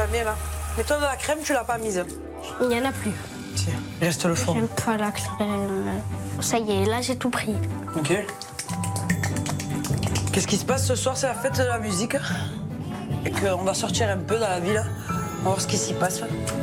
met là. Mais toi, de la crème, tu l'as pas mise. Il n'y en a plus. Tiens, il reste le fond. J'aime pas la crème. Ça y est, là j'ai tout pris. Ok. Qu'est-ce qui se passe ce soir? C'est la fête de la musique. Et qu'on va sortir un peu dans la ville. On va voir ce qui s'y passe.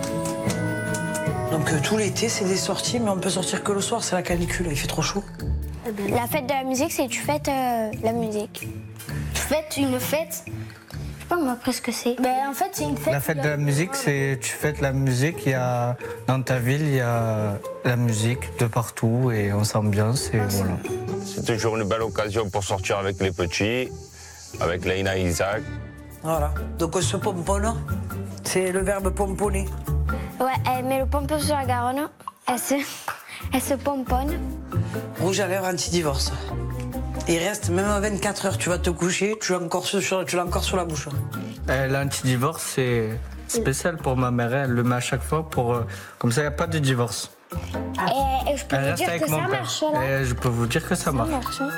Donc tout l'été, c'est des sorties, mais on peut sortir que le soir, c'est la canicule, il fait trop chaud. La fête de la musique, c'est tu fêtes la musique. Tu fêtes une fête. Je sais pas moi après ce que c'est. Ben en fait c'est une fête. La fête de la musique, c'est tu fêtes la musique. Il y a dans ta ville, il y a la musique de partout et on s'ambiance et voilà. C'est toujours une belle occasion pour sortir avec les petits, avec Leïna et Isaac. Voilà. Donc on se pomponne. C'est le verbe pomponner. Ouais, elle met le pompon sur la Garonne. Elle se pomponne. Rouge à lèvres anti-divorce. Il reste même à 24 heures, tu vas te coucher, tu l'as encore sur la bouche. L'anti-divorce, c'est spécial pour ma mère. Elle le met à chaque fois pour comme ça, il n'y a pas de divorce. Et je peux Elle vous reste dire avec que mon ça père. marche là. Et je peux vous dire que ça marche. Hein.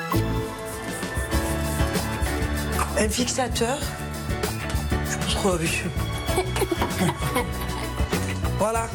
Un fixateur. Je suis pas trop habitué. Voilà.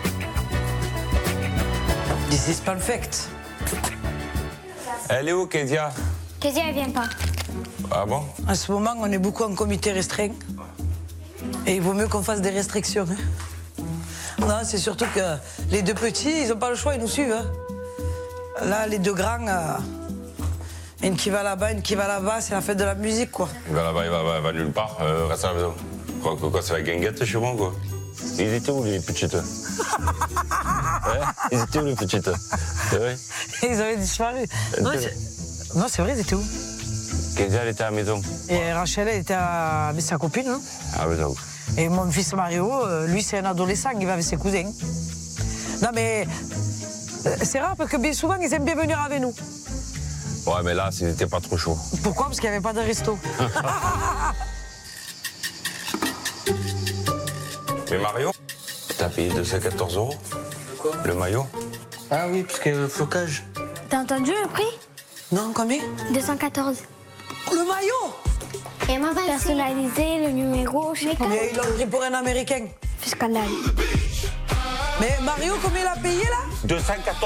This is perfect. Elle est où, Kédia? Qu'est-ce qu'elle vient pas? Ah bon? En ce moment, on est beaucoup en comité restreint. Et il vaut mieux qu'on fasse des restrictions. Hein. Non, c'est surtout que les deux petits, ils n'ont pas le choix, ils nous suivent. Hein. Là, les deux grands, une qui va là-bas, une qui va là-bas, c'est la fête de la musique, quoi. Il va là-bas, il va nulle part, reste à la maison. Quoi, c'est la guinguette chez moi, quoi? Ils étaient où, les petites? Ils étaient où, les petites? C'est vrai? Ils avaient disparu. Non, c'est vrai, ils étaient où? Kédia, elle était à la maison. Et Rachel, elle était avec sa copine. Hein. Ah, mais où? Et mon fils Mario, lui, c'est un adolescent, il va avec ses cousins. Non, mais c'est rare parce que bien souvent, ils aiment bien venir avec nous. Ouais, mais là, c'était pas trop chaud. Pourquoi? Parce qu'il n'y avait pas de resto. Mais Mario, t'as payé 214 €? Quoi? Le maillot? Ah oui, parce qu'il y a le flocage. T'as entendu le prix? Non, combien? 214. Le maillot! Et moi, personnalisé, le numéro, je sais pas. Mais ils l'ont pris pour un Américain. C'est scandale. Mais Mario, combien il a payé là? 214